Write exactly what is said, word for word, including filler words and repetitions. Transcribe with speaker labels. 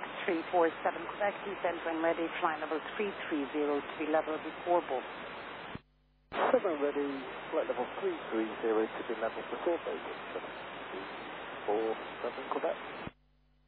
Speaker 1: three four seven Quebec, descent when ready, fly level three three zero to be level before both.
Speaker 2: seven ready, flight level three three zero to be level before Bogan, seven three four seven Quebec.